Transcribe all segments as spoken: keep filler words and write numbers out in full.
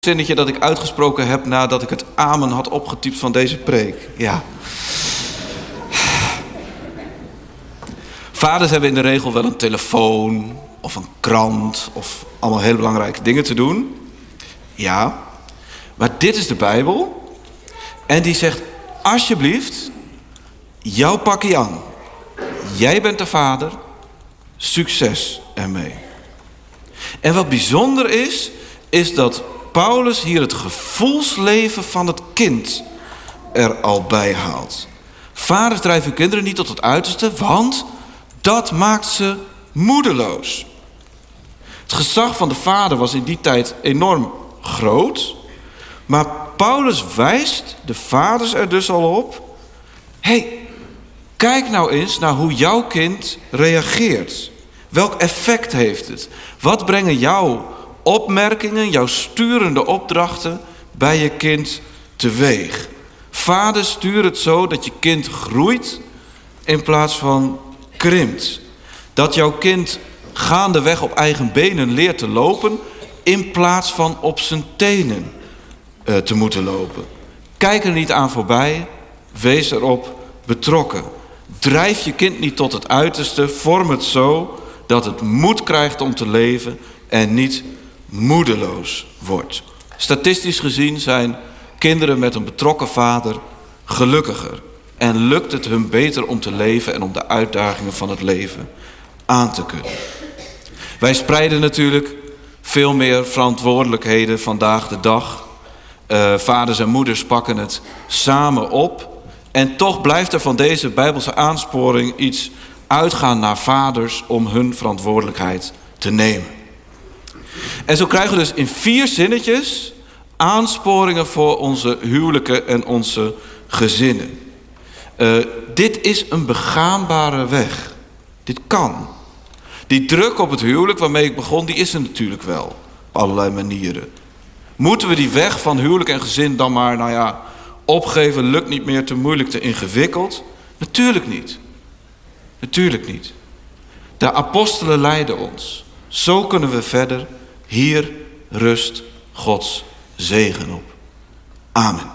zinnetje dat ik uitgesproken heb nadat ik het amen had opgetypt van deze preek. Ja. Vaders hebben in de regel wel een telefoon of een krant of allemaal hele belangrijke dingen te doen. Ja, maar dit is de Bijbel en die zegt alsjeblieft, jouw pakje aan. Jij bent de vader, succes ermee. En wat bijzonder is, is dat Paulus hier het gevoelsleven van het kind er al bij haalt. Vaders, drijven uw kinderen niet tot het uiterste, want dat maakt ze moedeloos. Het gezag van de vader was in die tijd enorm groot. Maar Paulus wijst de vaders er dus al op. Hé, hey, kijk nou eens naar hoe jouw kind reageert. Welk effect heeft het? Wat brengen jouw opmerkingen, jouw sturende opdrachten bij je kind teweeg? Vader, stuur het zo dat je kind groeit in plaats van krimpt. Dat jouw kind gaandeweg op eigen benen leert te lopen in plaats van op zijn tenen uh, te moeten lopen. Kijk er niet aan voorbij, wees erop betrokken. Drijf je kind niet tot het uiterste, vorm het zo dat het moed krijgt om te leven en niet moedeloos wordt. Statistisch gezien zijn kinderen met een betrokken vader gelukkiger. En lukt het hun beter om te leven en om de uitdagingen van het leven aan te kunnen. Wij spreiden natuurlijk veel meer verantwoordelijkheden vandaag de dag. Uh, vaders en moeders pakken het samen op. En toch blijft er van deze Bijbelse aansporing iets uitgaan naar vaders om hun verantwoordelijkheid te nemen. En zo krijgen we dus in vier zinnetjes aansporingen voor onze huwelijken en onze gezinnen. Uh, dit is een begaanbare weg. Dit kan. Die druk op het huwelijk waarmee ik begon, die is er natuurlijk wel. Op allerlei manieren. Moeten we die weg van huwelijk en gezin dan maar, nou ja, opgeven, lukt niet meer, te moeilijk, te ingewikkeld? Natuurlijk niet. Natuurlijk niet. De apostelen leiden ons. Zo kunnen we verder. Hier rust Gods zegen op. Amen.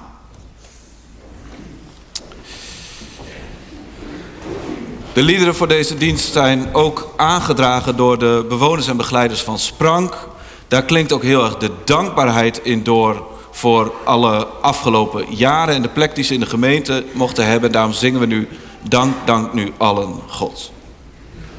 De liederen voor deze dienst zijn ook aangedragen door de bewoners en begeleiders van Sprank. Daar klinkt ook heel erg de dankbaarheid in door voor alle afgelopen jaren en de plek die ze in de gemeente mochten hebben. Daarom zingen we nu Dank, dank nu allen God.